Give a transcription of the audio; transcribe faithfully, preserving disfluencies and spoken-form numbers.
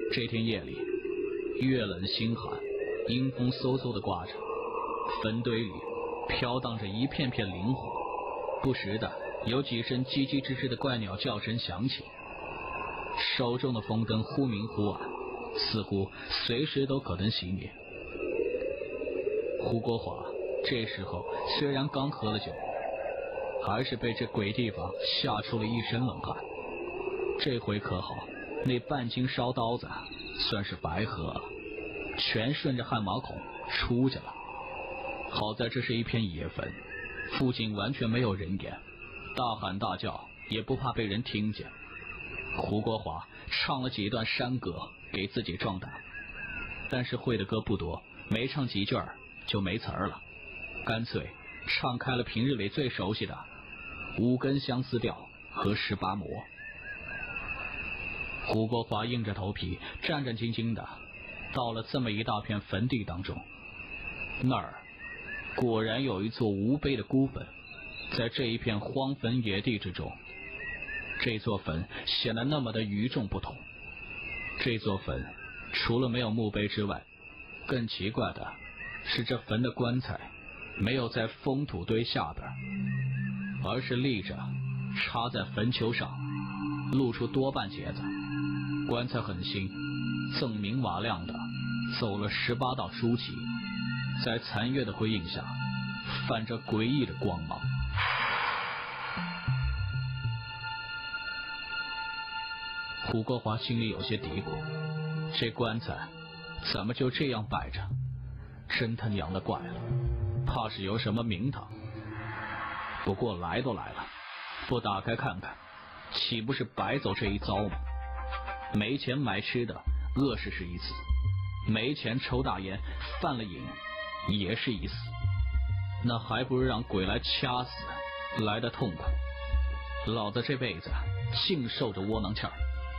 这天夜里，月冷星寒，阴风嗖嗖地刮着，坟堆里飘荡着一片片灵火，不时的有几声叽叽吱吱的怪鸟叫声响起。手中的风灯忽明忽暗，似乎随时都可能熄灭。胡国华这时候虽然刚喝了酒，还是被这鬼地方吓出了一身冷汗。这回可好，那半斤烧刀子算是白喝了，全顺着汗毛孔出去了。好在这是一片野坟，附近完全没有人烟，大喊大叫也不怕被人听见。胡国华唱了几段山歌给自己壮胆，但是会的歌不多，没唱几句就没词儿了，干脆唱开了平日里最熟悉的五根相思调和十八魔。胡国华硬着头皮战战兢兢的到了这么一大片坟地当中，那儿果然有一座无碑的孤坟，在这一片荒坟野地之中，这座坟显得那么的与众不同。这座坟除了没有墓碑之外，更奇怪的是这坟的棺材没有在封土堆下边，而是立着插在坟丘上，露出多半截子。棺材很新，锃明瓦亮的走了十八道书旗，在残月的辉映下泛着诡异的光芒。胡国华心里有些嘀咕，这棺材怎么就这样摆着，真他娘的怪了，怕是有什么名堂。不过来都来了，不打开看看，岂不是白走这一遭吗？没钱买吃的饿死是一死，没钱抽大烟犯了瘾也是一死，那还不如让鬼来掐死来的痛苦。老子这辈子净受着窝囊气儿。